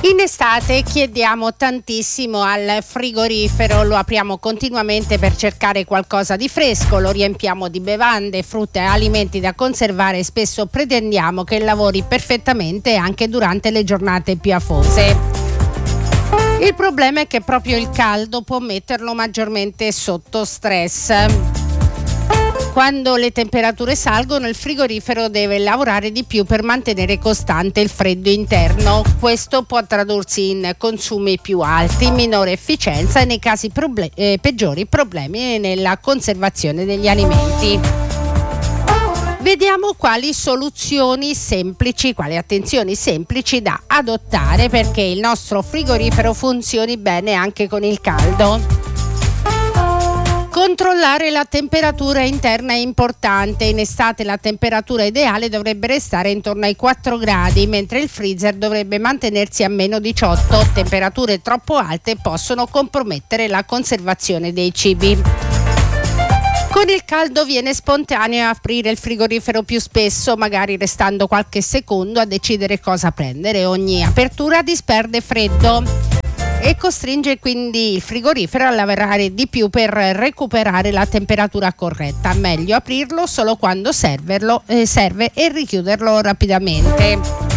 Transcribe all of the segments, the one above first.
In estate chiediamo tantissimo al frigorifero, lo apriamo continuamente per cercare qualcosa di fresco, lo riempiamo di bevande, frutta e alimenti da conservare e spesso pretendiamo che lavori perfettamente anche durante le giornate più afose. Il problema è che proprio il caldo può metterlo maggiormente sotto stress. Quando le temperature salgono, il frigorifero deve lavorare di più per mantenere costante il freddo interno. Questo può tradursi in consumi più alti, minore efficienza e nei casi peggiori problemi nella conservazione degli alimenti. Vediamo quali soluzioni semplici, quali attenzioni semplici da adottare perché il nostro frigorifero funzioni bene anche con il caldo. Controllare la temperatura interna è importante. In estate la temperatura ideale dovrebbe restare intorno ai 4 gradi, mentre il freezer dovrebbe mantenersi a meno 18. Temperature troppo alte possono compromettere la conservazione dei cibi. Con il caldo viene spontaneo aprire il frigorifero più spesso, magari restando qualche secondo a decidere cosa prendere. Ogni apertura disperde freddo e costringe quindi il frigorifero a lavorare di più per recuperare la temperatura corretta. Meglio aprirlo solo quando serve e richiuderlo rapidamente.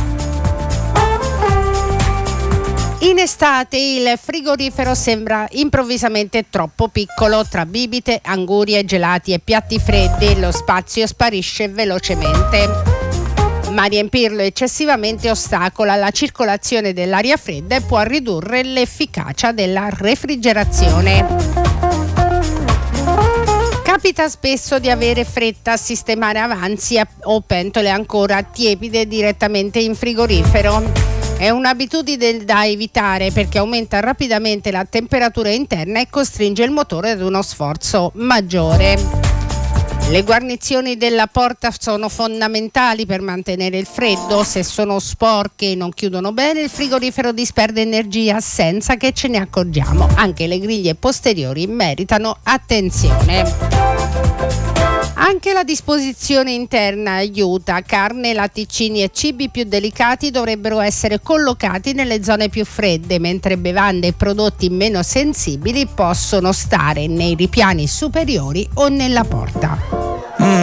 In estate il frigorifero sembra improvvisamente troppo piccolo. Tra bibite, angurie, gelati e piatti freddi lo spazio sparisce velocemente. Ma riempirlo eccessivamente ostacola la circolazione dell'aria fredda e può ridurre l'efficacia della refrigerazione. Capita spesso di avere fretta a sistemare avanzi o pentole ancora tiepide direttamente in frigorifero. È un'abitudine da evitare perché aumenta rapidamente la temperatura interna e costringe il motore ad uno sforzo maggiore. Le guarnizioni della porta sono fondamentali per mantenere il freddo. Se sono sporche e non chiudono bene, il frigorifero disperde energia senza che ce ne accorgiamo. Anche le griglie posteriori meritano attenzione. Anche la disposizione interna aiuta. Carne, latticini e cibi più delicati dovrebbero essere collocati nelle zone più fredde, mentre bevande e prodotti meno sensibili possono stare nei ripiani superiori o nella porta.